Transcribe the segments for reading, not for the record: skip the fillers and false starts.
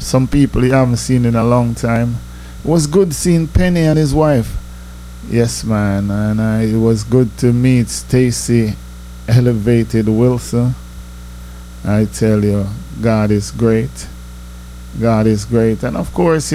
some people you haven't seen in a long time. It was good seeing Penny and his wife. Yes, man, and it was good to meet Stacy Elevated Wilson. I tell you, God is great. God is great. And of course,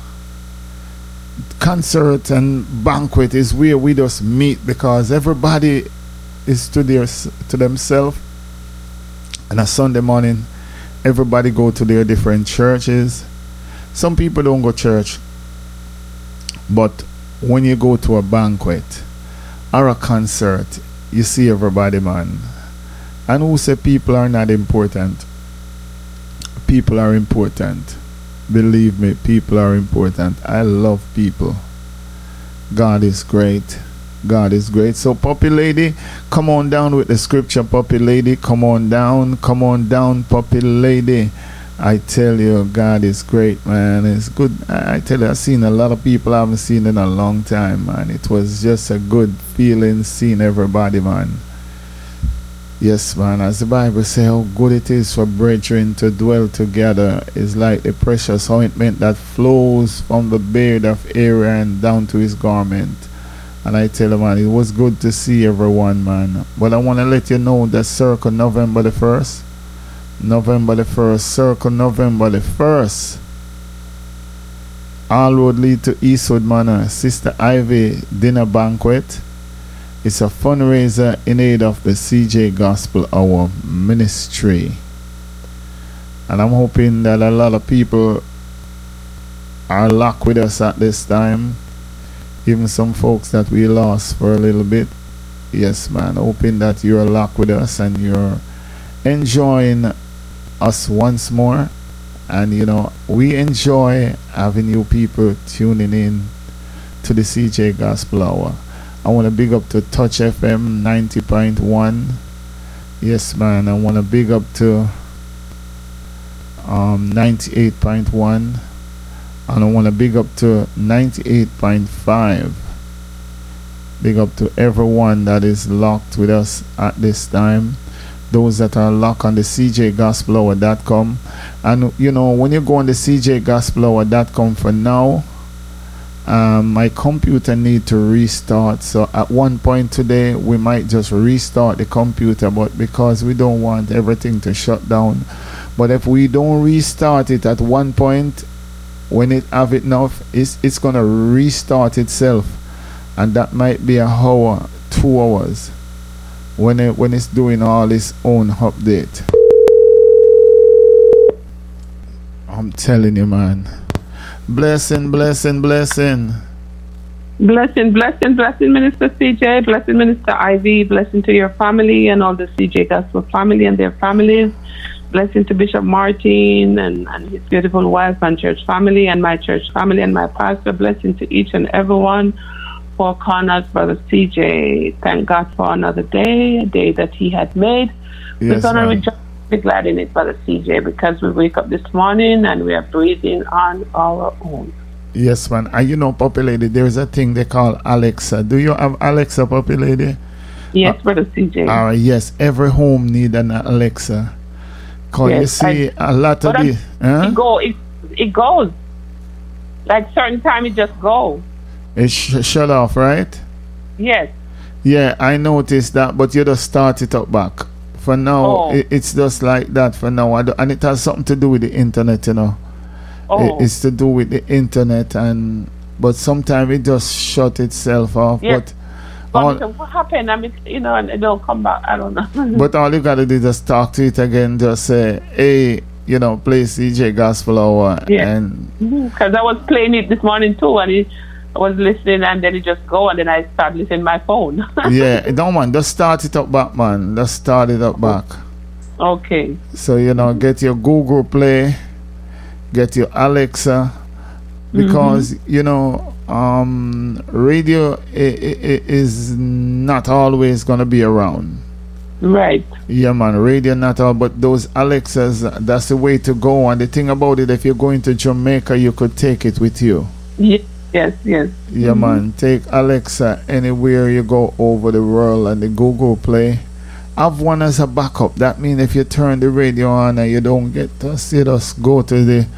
concert and banquet is where we just meet because everybody is to themselves. And a Sunday morning, everybody go to their different churches. Some people don't go church, but when you go to a banquet or a concert, you see everybody, man. And who say people are not important? People are important. Believe me, people are important. I love people. God is great. God is great. So, Puppy Lady, come on down with the scripture, Puppy Lady. Come on down, Puppy Lady. I tell you, God is great, man. It's good. I tell you, I've seen a lot of people I haven't seen in a long time, man. It was just a good feeling seeing everybody, man. Yes, man. As the Bible says, how good it is for brethren to dwell together is like the precious ointment that flows from the beard of Aaron down to his garment. And I tell you, man, it was good to see everyone, man. But I want to let you know that circle November the 1st. November the 1st. Circle November the 1st. All road lead to Eastwood Manor. Sister Ivy Dinner Banquet. It's a fundraiser in aid of the CJ Gospel Hour Ministry. And I'm hoping that a lot of people are locked with us at this time. Even some folks that we lost for a little bit. Yes, man. Hoping that you're locked with us and you're enjoying us once more. And, we enjoy having you people tuning in to the CJ Gospel Hour. I want to big up to Touch FM 90.1. Yes, man. I want to big up to 98.1. And I want to big up to 98.5. Big up to everyone that is locked with us at this time. Those that are locked on the cjgospelhour.com. And, when you go on the cjgospelhour.com for now, my computer need to restart. So at one point today, we might just restart the computer. But because we don't want everything to shut down. But if we don't restart it at one point, when it have enough, it's gonna restart itself, and that might be an hour, 2 hours, when it's doing all its own update. I'm telling you, man. Blessing, blessing, blessing. Blessing, blessing, blessing, Minister CJ, blessing, Minister Ivy, blessing to your family and all the CJ Gospel family and their families. Blessing to Bishop Martin and his beautiful wife and church family and my church family and my pastor. Blessing to each and everyone. For Connors, Brother CJ, thank God for another day, a day that he had made. Yes, we're going to rejoice and be glad in it, Brother CJ, because we wake up this morning and we are breathing on our own. Yes, man. And Puppy Lady, there's a thing they call Alexa. Do you have Alexa, Puppy Lady? Yes, Brother CJ. Yes, every home need an Alexa. Because you see, a lot of the... It goes. Like certain time, it just goes. It shut off, right? Yes. Yeah, I noticed that, but you just start it up back. For now, it's just like that for now. And it has something to do with the internet, It's to do with the internet, but sometimes it just shut itself off. Yes. But what happened? And it don't come back. I don't know. But all you gotta do is just talk to it again. Just say, hey, play CJ Gospel Hour. Yeah. And because I was playing it this morning too, and I was listening, and then it just go, and then I started listening my phone. Yeah, don't man. Just start it up back, man. Just start it up back. Okay. So get your Google Play, get your Alexa, because radio is not always gonna be around. Right. Yeah, man. Radio not all, but those Alexas, that's the way to go. And the thing about it, if you're going to Jamaica, you could take it with you. Yes. Yeah, man. Take Alexa anywhere you go over the world, and the Google Play. Have one as a backup. That means if you turn the radio on and you don't get to see us, go to the